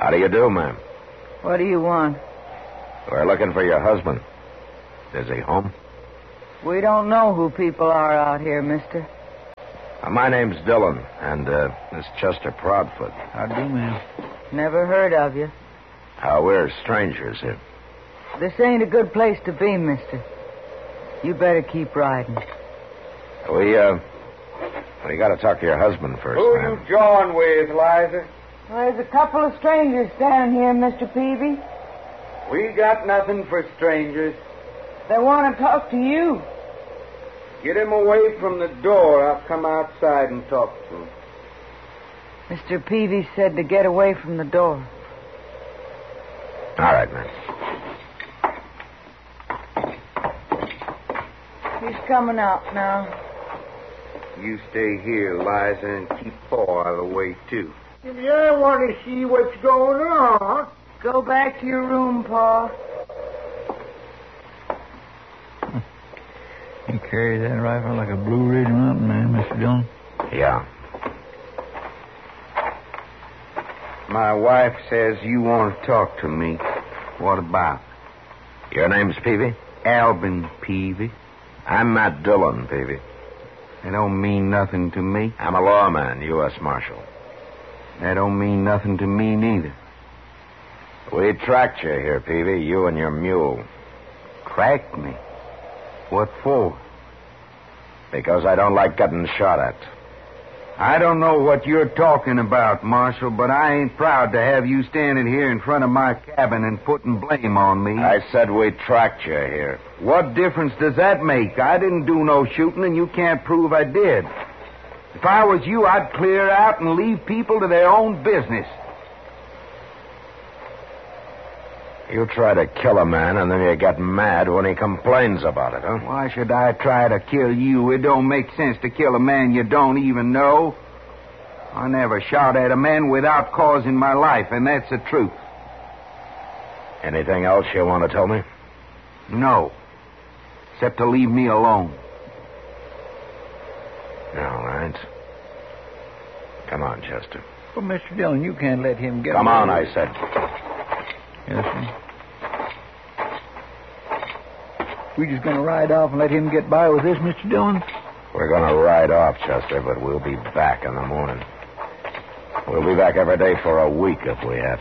How do you do, ma'am? What do you want? We're looking for your husband. Is he home? We don't know who people are out here, mister. My name's Dillon, and this Chester Proudfoot. How do, ma'am? Never heard of you. We're strangers here. This ain't a good place to be, mister. You better keep riding. We got to talk to your husband first, Who ma'am. you jawing with, Liza? Well, there's a couple of strangers standing here, Mr. Peavy. We got nothing for strangers. They want to talk to you. Get him away from the door. I'll come outside and talk to him. Mr. Peavy said to get away from the door. All right, ma'am. He's coming out now. You stay here, Liza, and keep Paul out of the way, too. Yeah, I want to see what's going on. Go back to your room, Pa. You carry that rifle like a Blue Ridge Mountain man, Mr. Dillon? Yeah. My wife says you want to talk to me. What about? Your name's Peavy? Albin Peavy. I'm Matt Dillon, Peavy. That don't mean nothing to me. I'm a lawman, U.S. Marshal. That don't mean nothing to me neither. We tracked you here, Peavy, you and your mule. Tracked me? What for? Because I don't like getting shot at. I don't know what you're talking about, Marshal, but I ain't proud to have you standing here in front of my cabin and putting blame on me. I said we tracked you here. What difference does that make? I didn't do no shooting, and you can't prove I did. If I was you, I'd clear out and leave people to their own business. You try to kill a man, and then you get mad when he complains about it, huh? Why should I try to kill you? It don't make sense to kill a man you don't even know. I never shot at a man without cause in my life, and that's the truth. Anything else you want to tell me? No. Except to leave me alone. All right. Come on, Chester. Well, Mr. Dillon, you can't let him get Come away on, with I said. Yes, sir. We just going to ride off and let him get by with this, Mr. Dillon? We're going to ride off, Chester, but we'll be back in the morning. We'll be back every day for a week if we have